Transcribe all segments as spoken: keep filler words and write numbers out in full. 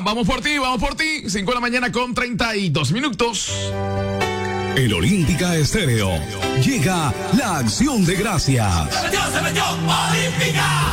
vamos por ti, vamos por ti. cinco de la mañana con treinta y dos minutos. El Olímpica Estéreo. Llega la acción de gracias. ¡Se metió, se metió! ¡Olímpica!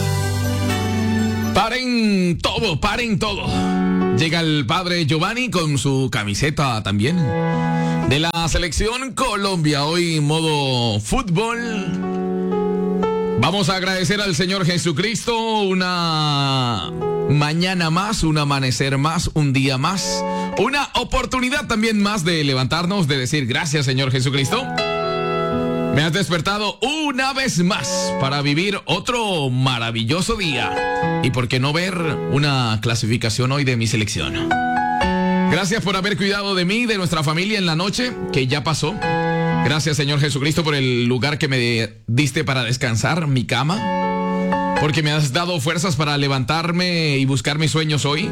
Paren todo, paren todo. Llega el padre Giovanni con su camiseta también de la selección Colombia. Hoy modo fútbol. Vamos a agradecer al Señor Jesucristo una mañana más, un amanecer más, un día más, una oportunidad también más de levantarnos, de decir gracias, Señor Jesucristo. Me has despertado una vez más para vivir otro maravilloso día. Y por qué no ver una clasificación hoy de mi selección. Gracias por haber cuidado de mí, de nuestra familia en la noche que ya pasó. Gracias, Señor Jesucristo, por el lugar que me diste para descansar, mi cama. Porque me has dado fuerzas para levantarme y buscar mis sueños hoy.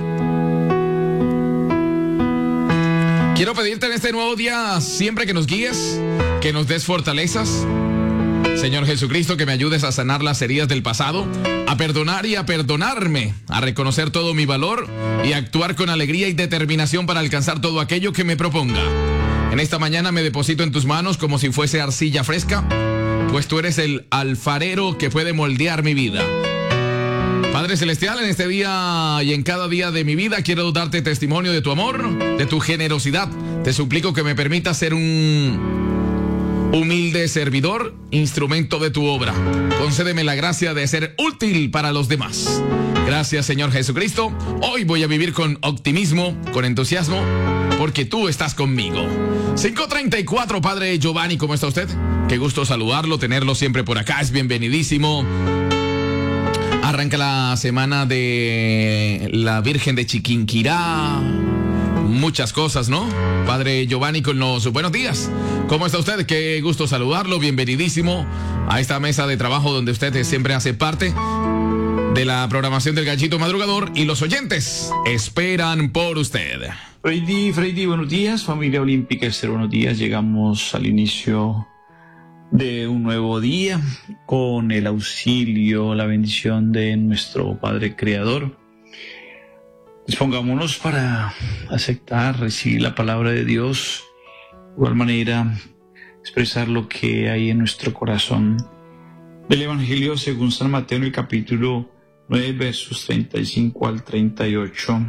Quiero pedirte en este nuevo día, siempre que nos guíes, que nos des fortalezas. Señor Jesucristo, que me ayudes a sanar las heridas del pasado, a perdonar y a perdonarme, a reconocer todo mi valor y a actuar con alegría y determinación para alcanzar todo aquello que me proponga. En esta mañana me deposito en tus manos como si fuese arcilla fresca, pues tú eres el alfarero que puede moldear mi vida. Padre Celestial, en este día y en cada día de mi vida quiero darte testimonio de tu amor, de tu generosidad. Te suplico que me permitas ser un humilde servidor, instrumento de tu obra. Concédeme la gracia de ser útil para los demás. Gracias, Señor Jesucristo. Hoy voy a vivir con optimismo, con entusiasmo, porque tú estás conmigo. cinco treinta y cuatro, Padre Giovanni, ¿cómo está usted? Qué gusto saludarlo, tenerlo siempre por acá, es bienvenidísimo. Arranca la semana de la Virgen de Chiquinquirá. Muchas cosas, ¿no? Padre Giovanni con los buenos días. ¿Cómo está usted? Qué gusto saludarlo, bienvenidísimo a esta mesa de trabajo donde usted siempre hace parte de la programación del Gallito Madrugador y los oyentes esperan por usted. Freddy, Freddy, buenos días, familia Olímpica Estéreo, buenos días. Llegamos al inicio de un nuevo día con el auxilio, la bendición de nuestro Padre Creador. Dispongámonos para aceptar, recibir la palabra de Dios, de igual manera expresar lo que hay en nuestro corazón. Del Evangelio según San Mateo, en el capítulo nueve, versos treinta y cinco al treinta y ocho.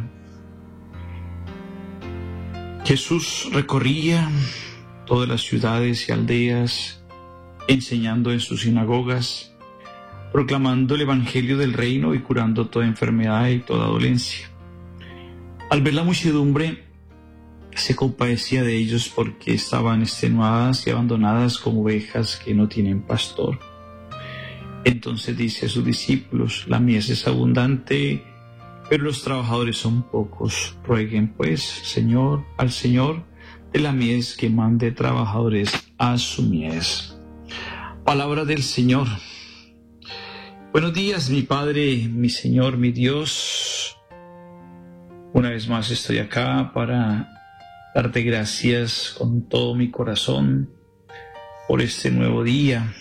Jesús recorría todas las ciudades y aldeas, enseñando en sus sinagogas, proclamando el Evangelio del reino y curando toda enfermedad y toda dolencia. Al ver la muchedumbre, se compadecía de ellos porque estaban extenuadas y abandonadas como ovejas que no tienen pastor. Entonces dice a sus discípulos: la mies es abundante, pero los trabajadores son pocos. Rueguen pues, Señor, al Señor de la mies que mande trabajadores a su mies. Palabra del Señor. Buenos días, mi Padre, mi Señor, mi Dios. Una vez más estoy acá para darte gracias con todo mi corazón por este nuevo día,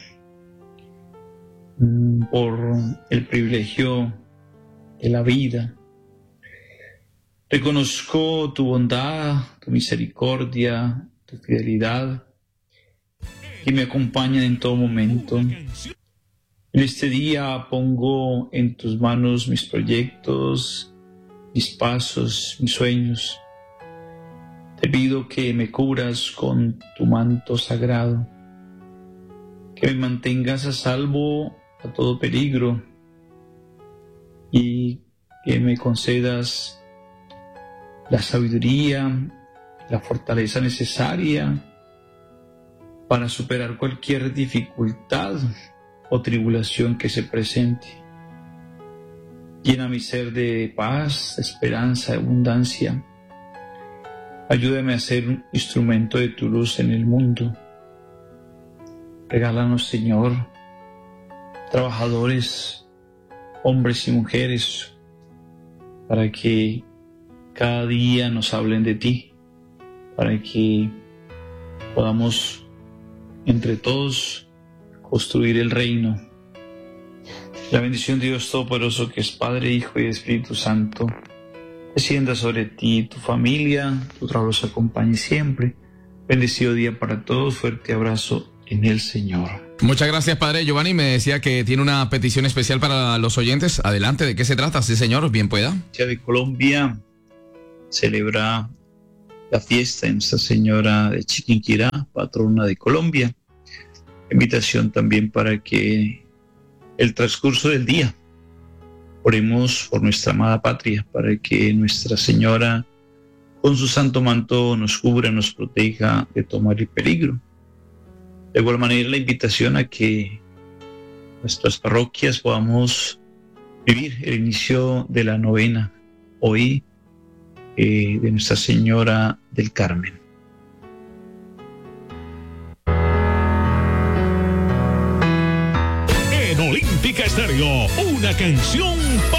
por el privilegio de la vida. Reconozco tu bondad, tu misericordia, tu fidelidad, que me acompañan en todo momento. En este día pongo en tus manos mis proyectos, mis pasos, mis sueños. Te pido que me cubras con tu manto sagrado, que me mantengas a salvo a todo peligro y que me concedas la sabiduría, la fortaleza necesaria para superar cualquier dificultad o tribulación que se presente. Llena mi ser de paz, de esperanza, de abundancia. Ayúdame a ser un instrumento de tu luz en el mundo. Regálanos, Señor, trabajadores, hombres y mujeres, para que cada día nos hablen de ti, para que podamos entre todos construir el reino. La bendición de Dios Todopoderoso, que es Padre, Hijo y Espíritu Santo, descienda sobre ti y tu familia, tu trabajo los acompañe siempre. Bendecido día para todos, fuerte abrazo en el Señor. Muchas gracias, Padre Giovanni. Me decía que tiene una petición especial para los oyentes. Adelante, ¿de qué se trata? Sí, señor, bien pueda. De Colombia celebra la fiesta de Nuestra Señora de Chiquinquirá, patrona de Colombia. Invitación también para que el transcurso del día oremos por nuestra amada patria, para que Nuestra Señora con su santo manto nos cubra, nos proteja de tomar el peligro. De igual manera, la invitación a que nuestras parroquias podamos vivir el inicio de la novena hoy eh, de Nuestra Señora del Carmen. En Olímpica Estéreo, una canción para